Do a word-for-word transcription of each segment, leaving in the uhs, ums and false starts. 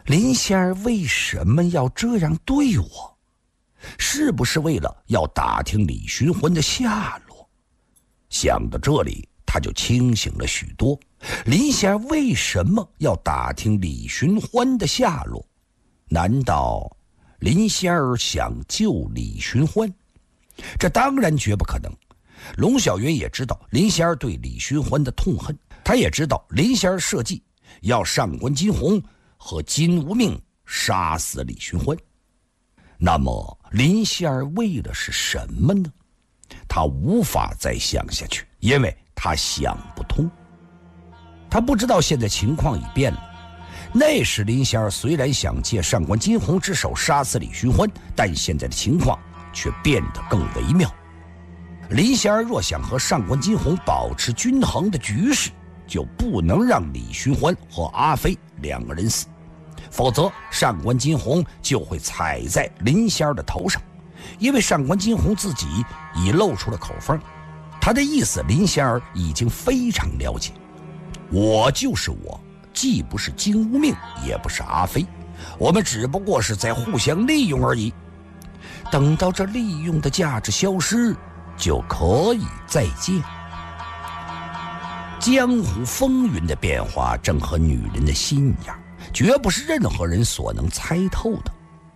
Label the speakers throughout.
Speaker 1: 林仙儿为什么要这样对我？是不是为了要打听李寻欢的下落？想到这里，他就清醒了许多。林仙儿为什么要打听李寻欢的下落？难道林仙儿想救李寻欢？这当然绝不可能。龙小云也知道林仙儿对李寻欢的痛恨，他也知道林仙儿设计要上官金鸿和金无命杀死李寻欢。那么林仙儿为的是什么呢？他无法再想下去，因为他想不通。他不知道现在情况已变了。那时林仙儿虽然想借上官金鸿之手杀死李寻欢，但现在的情况却变得更微妙。林仙儿若想和上官金鸿保持均衡的局势，就不能让李寻欢和阿飞两个人死，否则上官金鸿就会踩在林仙儿的头上。因为上官金鸿自己已露出了口风，他的意思林仙儿已经非常了解。我就是我，既不是金无命，也不是阿飞，我们只不过是在互相利用而已。等到这利用的价值消失，就可以再见。江湖风云的变化正和女人的心一样，绝不是任何人所能猜透的。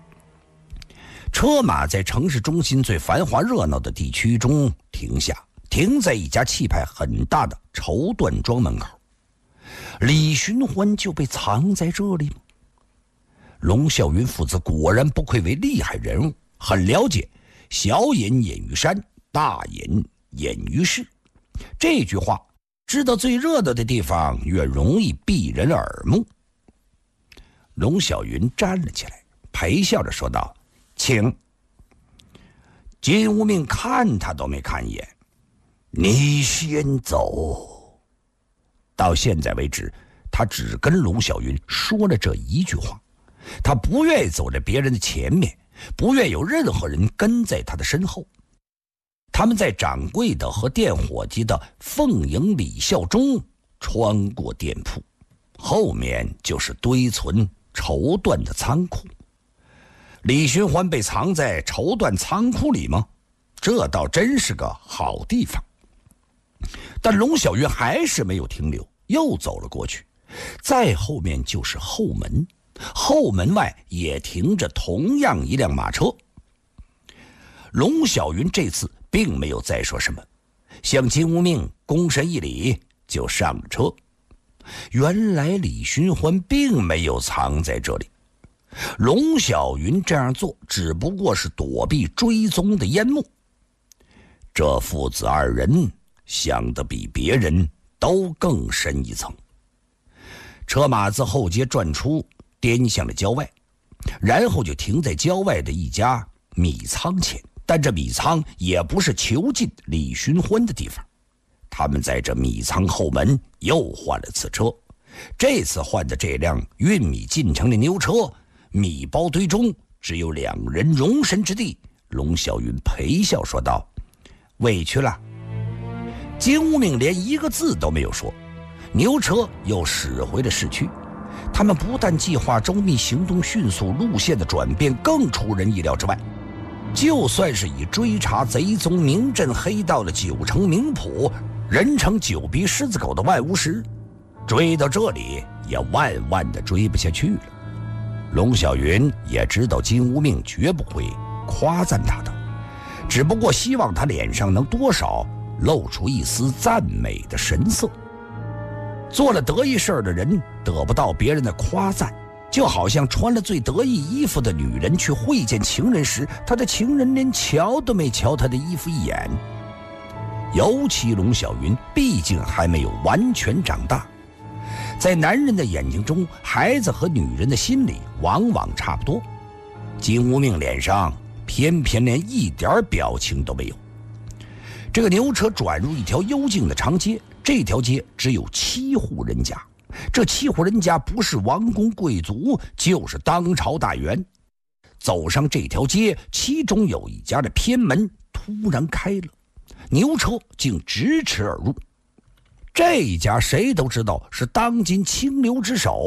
Speaker 1: 车马在城市中心最繁华热闹的地区中停下，停在一家气派很大的绸缎庄门口。李寻欢就被藏在这里吗？龙啸云父子果然不愧为厉害人物，很了解小隐隐于山，大隐隐于市。这句话知道最热闹的地方越容易避人耳目。龙啸云站了起来，陪笑着说道：请。金无命看他都没看一眼，你先走。到现在为止，他只跟龙啸云说了这一句话。他不愿意走在别人的前面，不愿有任何人跟在他的身后。他们在掌柜的和店伙计的奉迎礼笑中穿过店铺，后面就是堆存绸缎的仓库。李寻欢被藏在绸缎仓库里吗？这倒真是个好地方。但龙小云还是没有停留，又走了过去。再后面就是后门，后门外也停着同样一辆马车。龙小云这次并没有再说什么，向金无命躬身一礼就上了车。原来李寻欢并没有藏在这里，龙小云这样做只不过是躲避追踪的烟幕。这父子二人想得比别人都更深一层。车马自后街转出，颠向了郊外，然后就停在郊外的一家米仓前。但这米仓也不是囚禁李寻欢的地方，他们在这米仓后门又换了次车。这次换的这辆运米进城的牛车，米包堆中只有两人容身之地。龙小云陪笑说道：委屈了。金无命连一个字都没有说，牛车又驶回了市区。他们不但计划周密，行动迅速，路线的转变更出人意料之外。就算是以追查贼踪名震黑道的九成名谱，人称九鼻狮子狗的万无实，追到这里也万万的追不下去了。龙小云也知道金无命绝不会夸赞他的，只不过希望他脸上能多少露出一丝赞美的神色。做了得意事的人得不到别人的夸赞，就好像穿了最得意衣服的女人去会见情人时，她的情人连瞧都没瞧她的衣服一眼。尤其龙小云毕竟还没有完全长大，在男人的眼睛中，孩子和女人的心里往往差不多。金无命脸上偏偏连一点表情都没有。这个牛车转入一条幽静的长街，这条街只有七户人家，这七户人家不是王公贵族，就是当朝大员。走上这条街，其中有一家的偏门突然开了，牛车竟直驰而入。这一家谁都知道是当今清流之首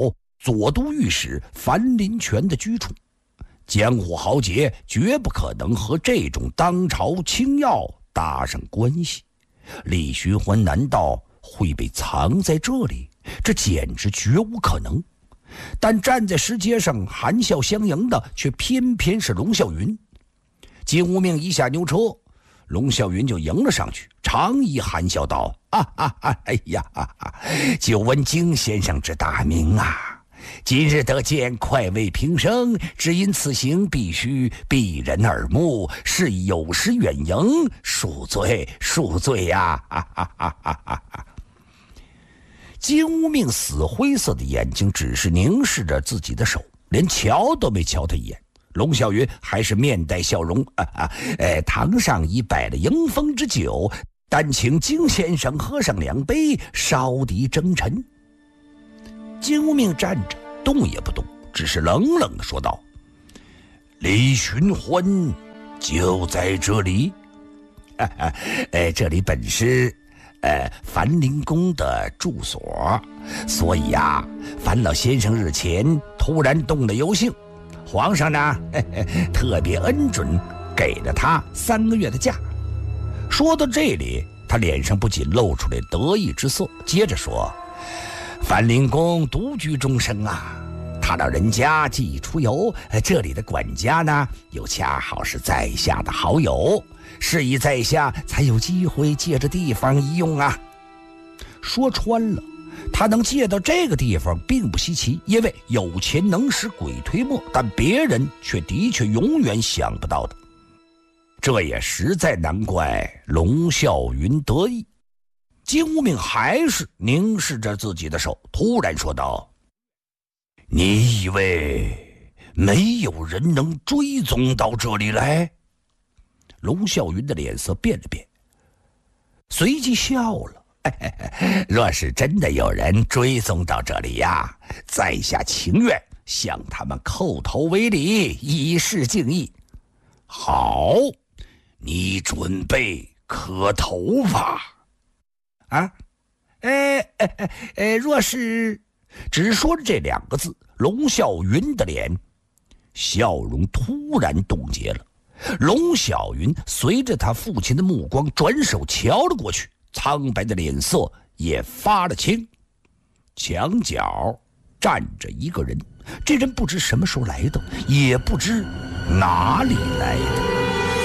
Speaker 1: 左都御史樊林泉的居处。江湖豪杰绝不可能和这种当朝清要搭上关系。李寻欢难道会被藏在这里？这简直绝无可能。但站在石阶上含笑相迎的却偏偏是龙啸云。金无命一下牛车，龙啸云就迎了上去，长揖含笑道：啊啊啊哎呀啊啊久闻金先生之大名啊，今日得见，快慰平生，只因此行必须避人耳目，是以有失远迎，恕罪恕罪呀！啊啊啊啊啊啊！金无命死灰色的眼睛只是凝视着自己的手，连瞧都没瞧他一眼。龙啸云还是面带笑容，啊啊，呃，堂上已摆了迎风之酒，但请金先生喝上两杯，烧敌征尘。金无命站着动也不动，只是冷冷地说道：李寻欢就在这里。啊啊呃、这里本是呃樊林公的住所，所以呀、啊，樊老先生日前突然动了游兴，皇上呢呵呵特别恩准给了他三个月的假。说到这里，他脸上不仅露出来得意之色，接着说：樊林公独居终生啊，他老人家既已出游，这里的管家呢又恰好是在下的好友，是以在下才有机会借着地方一用啊。说穿了，他能借到这个地方并不稀奇，因为有钱能使鬼推磨，但别人却的确永远想不到的。这也实在难怪龙啸云得意。金无命还是凝视着自己的手，突然说道：你以为没有人能追踪到这里来？龙啸云的脸色变了变，随即笑了。若是真的有人追踪到这里呀，在下情愿向他们叩头为礼，以示敬意。好，你准备磕头吧。啊，哎哎哎哎，若是只说了这两个字，龙啸云的脸笑容突然冻结了。龙啸云随着他父亲的目光转手瞧了过去，苍白的脸色也发了青。墙角站着一个人，这人不知什么时候来的，也不知哪里来的。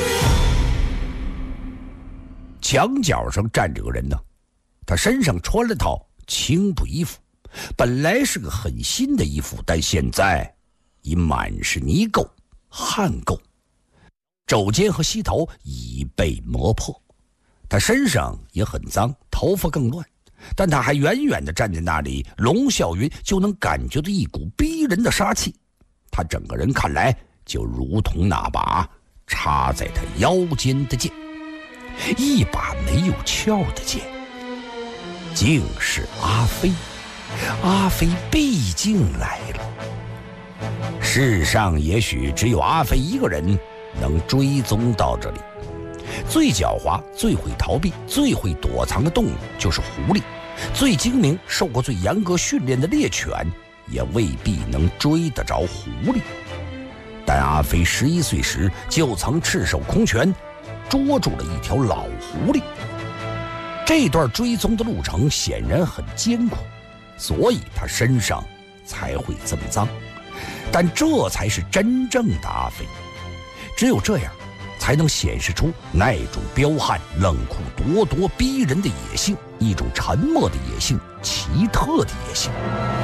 Speaker 1: 墙角上站着个人呢，他身上穿了套青布衣服，本来是个很新的衣服，但现在已满是泥垢、汗垢，肘肩和膝头已被磨破。他身上也很脏，头发更乱，但他还远远地站在那里，龙啸云就能感觉到一股逼人的杀气。他整个人看来就如同那把插在他腰间的剑，一把没有鞘的剑，竟是阿飞。阿飞毕竟来了。世上也许只有阿飞一个人能追踪到这里。最狡猾、最会逃避、最会躲藏的动物就是狐狸，最精明、受过最严格训练的猎犬也未必能追得着狐狸。但阿飞十一岁时就曾赤手空拳捉住了一条老狐狸。这段追踪的路程显然很艰苦，所以他身上才会这么脏。但这才是真正的阿飞，只有这样才能显示出那种彪悍、冷酷、咄咄逼人的野性，一种沉默的野性，奇特的野性。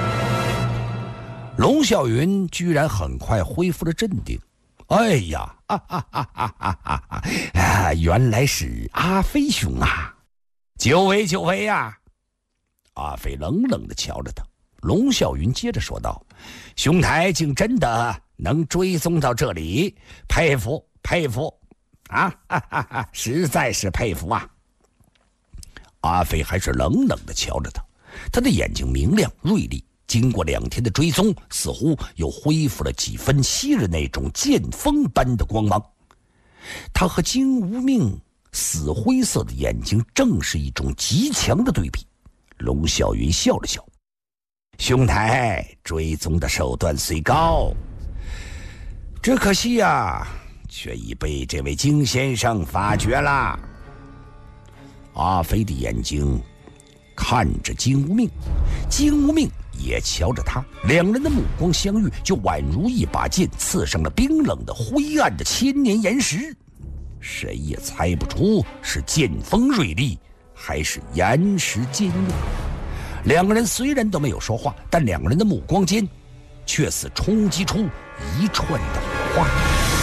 Speaker 1: 龙啸云居然很快恢复了镇定。哎呀，啊啊啊啊啊啊啊！原来是阿飞兄啊！久违久违呀！阿飞冷冷地瞧着他。龙啸云接着说道：兄台竟真的能追踪到这里，佩服佩服啊！哈哈哈，实在是佩服啊！阿飞还是冷冷地瞧着他，他的眼睛明亮锐利，经过两天的追踪，似乎又恢复了几分昔日那种剑锋般的光芒。他和金无命死灰色的眼睛正是一种极强的对比。龙啸云笑了笑： 兄台追踪的手段虽高，只可惜呀，却已被这位金先生发觉了。阿飞的眼睛看着金无命，金无命也瞧着他，两人的目光相遇，就宛如一把剑刺上了冰冷的灰暗的千年岩石，谁也猜不出是剑锋锐利还是岩石坚硬。两个人虽然都没有说话，但两个人的目光间却似冲击出一串的火花。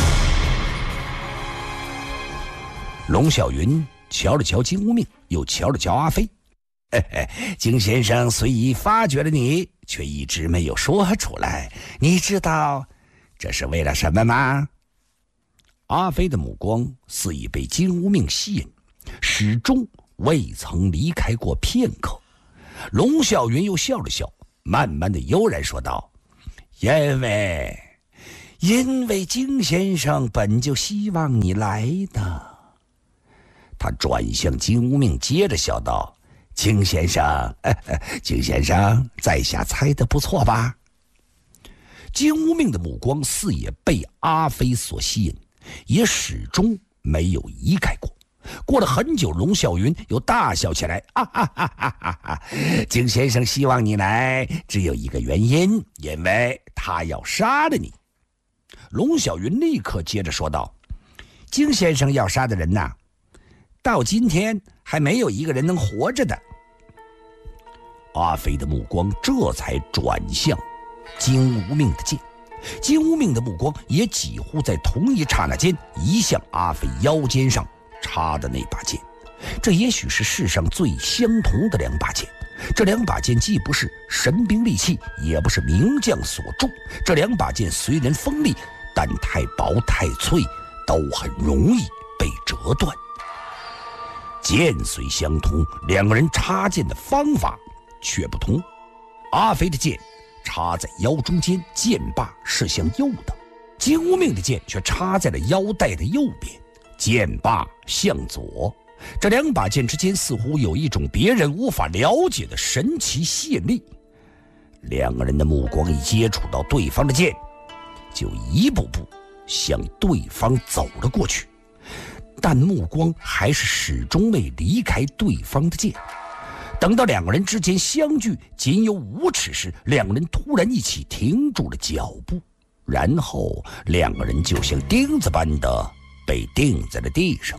Speaker 1: 龙啸云瞧了瞧金无命，又瞧了瞧阿飞。嘿嘿，金先生虽已发觉了你，却一直没有说出来，你知道这是为了什么吗？阿飞的目光似已被金无命吸引，始终未曾离开过片刻。龙啸云又笑了笑，慢慢的悠然说道：因为因为金先生本就希望你来的。他转向金无命，接着笑道：金先生，呃呃、金先生在下猜得不错吧？金无命的目光似也被阿飞所吸引，也始终没有移开过。过了很久，龙啸云又大笑起来，啊哈哈哈哈哈！金先生希望你来，只有一个原因，因为他要杀了你。龙啸云立刻接着说道：金先生要杀的人呐，到今天还没有一个人能活着的。阿飞的目光这才转向金无命的剑，金无命的目光也几乎在同一刹那间移向阿飞腰间上插的那把剑。这也许是世上最相同的两把剑，这两把剑既不是神兵利器，也不是名将所铸，这两把剑虽然锋利，但太薄太脆，都很容易被折断。剑虽相同，两个人插剑的方法却不同。阿飞的剑插在腰中间，剑把是向右的；金无命的剑却插在了腰带的右边，剑把向左。这两把剑之间似乎有一种别人无法了解的神奇吸引力。两个人的目光一接触到对方的剑，就一步步向对方走了过去，但目光还是始终未离开对方的剑。等到两个人之间相距仅有五尺时，两个人突然一起停住了脚步，然后两个人就像钉子般的被钉在了地上。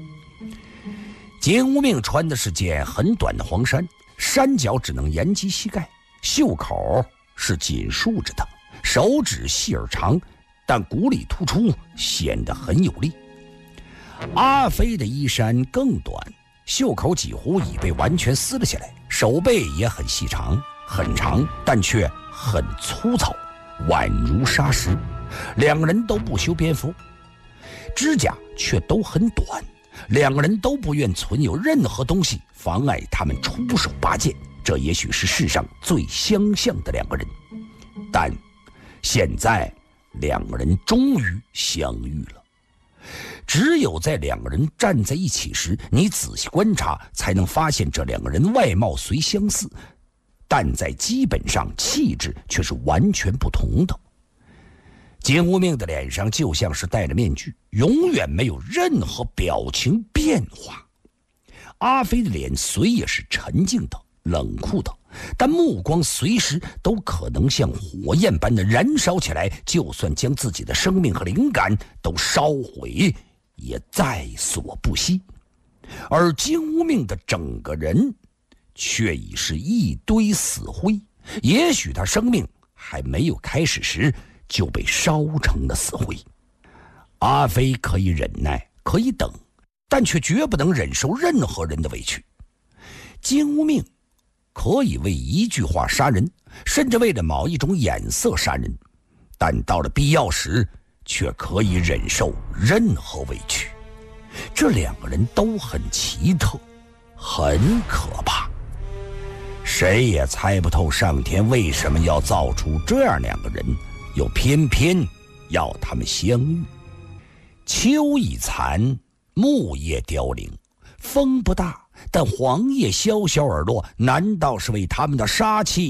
Speaker 1: 金无命穿的是件很短的黄衫，衫脚只能延及膝盖，袖口是紧束着的，手指细而长，但骨里突出，显得很有力。阿飞的衣衫更短，袖口几乎已被完全撕了下来，手背也很细长，很长，但却很粗糙，宛如砂石。两个人都不修边幅，指甲却都很短，两个人都不愿存有任何东西妨碍他们出手拔剑，这也许是世上最相像的两个人。但现在两个人终于相遇了。只有在两个人站在一起时，你仔细观察，才能发现这两个人外貌虽相似，但在基本上气质却是完全不同的。金无命的脸上就像是戴着面具，永远没有任何表情变化。阿飞的脸虽也是沉静的、冷酷的，但目光随时都可能像火焰般的燃烧起来，就算将自己的生命和灵感都烧毁，也在所不惜。而金无命的整个人却已是一堆死灰，也许他生命还没有开始时就被烧成了死灰。阿飞可以忍耐，可以等，但却绝不能忍受任何人的委屈。金无命可以为一句话杀人，甚至为了某一种眼色杀人，但到了必要时却可以忍受任何委屈。这两个人都很奇特，很可怕，谁也猜不透上天为什么要造出这样两个人，又偏偏要他们相遇。秋已残，木叶凋零，风不大，但黄叶萧萧而落，难道是为他们的杀气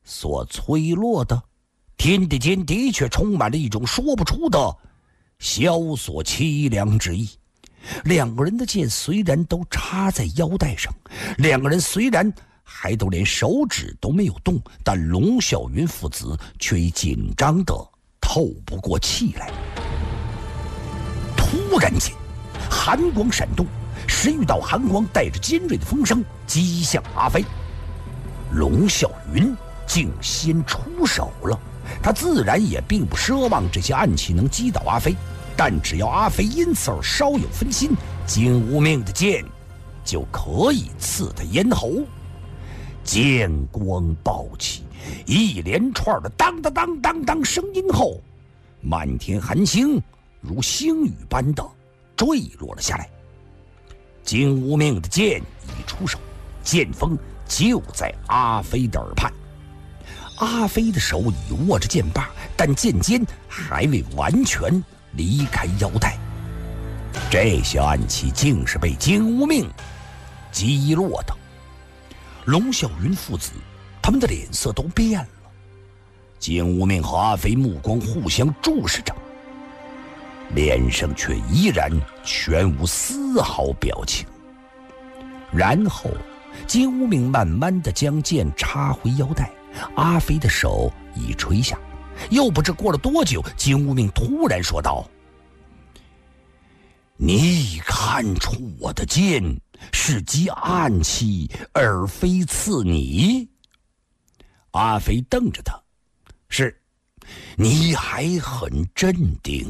Speaker 1: 所脆弱的天地间的确充满了一种说不出的萧索凄凉之意。两个人的剑虽然都插在腰带上，两个人虽然还都连手指都没有动，但龙啸云父子却已紧张得透不过气来。突然间，寒光闪动，十余道寒光带着尖锐的风声击向阿飞。龙啸云竟先出手了，他自然也并不奢望这些暗器能击倒阿飞，但只要阿飞因此而稍有分心，金无命的剑就可以刺他咽喉。剑光暴起，一连串的当当当当当声音后，漫天寒星如星雨般的坠落了下来。金无命的剑一出手，剑锋就在阿飞的耳畔。阿飞的手已握着剑把，但剑尖还未完全离开腰带。这些暗器竟是被金无命击落的。龙啸云父子他们的脸色都变了，金无命和阿飞目光互相注视着，脸上却依然全无丝毫表情。然后金无命慢慢地将剑插回腰带，阿飞的手已垂下。又不知过了多久，金无命突然说道：你看出我的剑是击暗器而非刺你？阿飞瞪着他，是，你还很镇定。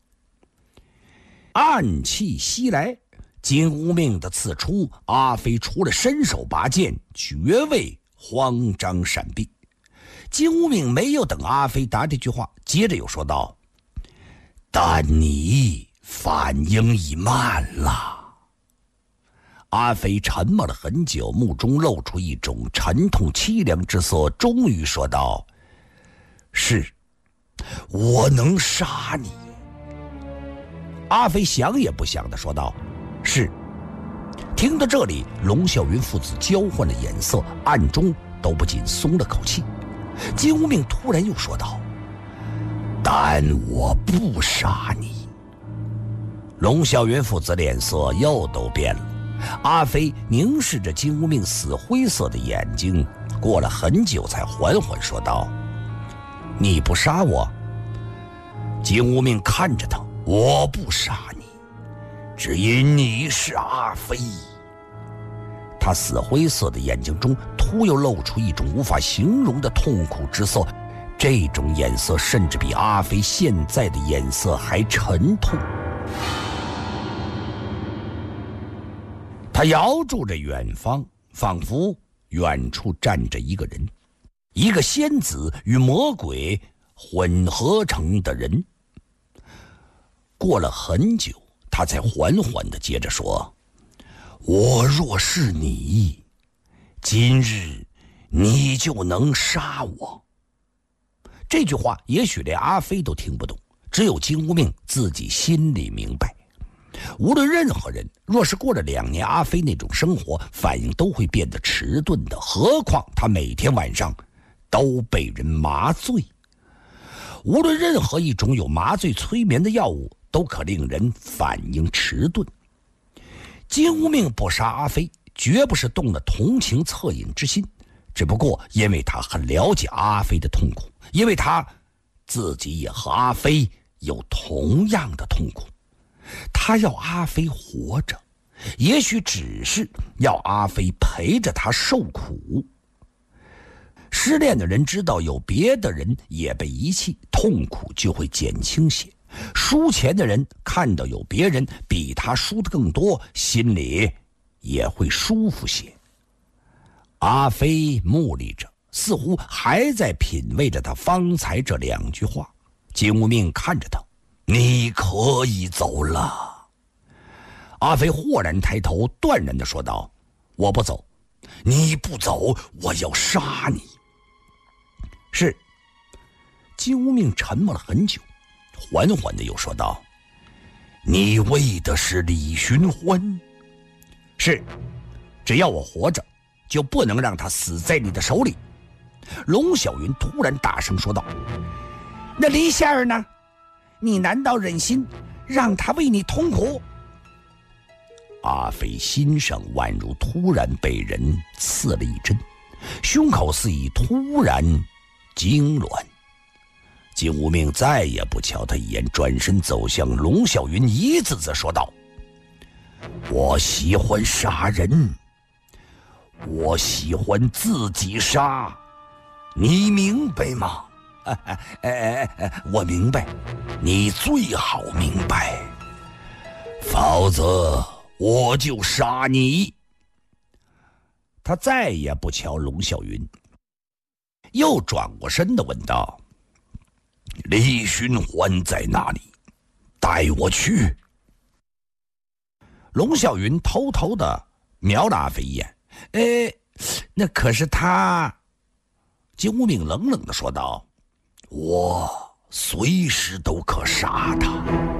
Speaker 1: 暗气袭来，金无命的刺出，阿飞除了伸手拔剑，绝未慌张闪避。金无命没有等阿飞答这句话，接着又说道：但你反应已慢了。阿飞沉默了很久，目中露出一种沉痛凄凉之色，终于说道：是，我能杀你。阿飞想也不想地说道：是。听到这里，龙啸云父子交换了眼色，暗中都不禁松了口气。金无命突然又说道：但我不杀你。龙啸云父子脸色又都变了。阿飞凝视着金无命死灰色的眼睛，过了很久才缓缓说道：你不杀我？金无命看着他：我不杀你，只因你是阿飞。他死灰色的眼睛中突又露出一种无法形容的痛苦之色，这种颜色甚至比阿飞现在的颜色还沉痛。他摇住着远方，仿佛远处站着一个人，一个仙子与魔鬼混合成的人。过了很久，他才缓缓地接着说：我若是你，今日你就能杀我。这句话也许连阿飞都听不懂，只有金无命自己心里明白。无论任何人，若是过了两年阿飞那种生活，反应都会变得迟钝的，何况他每天晚上都被人麻醉。无论任何一种有麻醉催眠的药物，都可令人反应迟钝。金无命不杀阿飞，绝不是动了同情恻隐之心，只不过因为他很了解阿飞的痛苦，因为他自己也和阿飞有同样的痛苦。他要阿飞活着，也许只是要阿飞陪着他受苦。失恋的人知道有别的人也被遗弃，痛苦就会减轻些。输钱的人看到有别人比他输得更多，心里也会舒服些。阿飞目立着，似乎还在品味着他方才这两句话。金无命看着他：你可以走了。阿飞豁然抬头，断然地说道：我不走。你不走，我要杀你。是。金无命沉默了很久，缓缓地又说道：你为的是李寻欢？是。只要我活着，就不能让他死在你的手里。 龙小云突然大声说道：“那李仙儿呢？你难道忍心让他为你痛苦？”阿飞心上宛如突然被人刺了一针，胸口似已突然痉挛。金无命再也不瞧他一眼，转身走向龙小云，一字字说道：“我喜欢杀人，我喜欢自己杀，你明白吗？”哎哎哎哎，我明白，你最好明白，否则我就杀你。他再也不瞧龙小云，又转过身的问道：“李寻欢在哪里？带我去。”龙小云偷偷的瞄了阿飞一眼：“哎，那可是他。”金无命冷冷的说道：“我随时都可杀他。”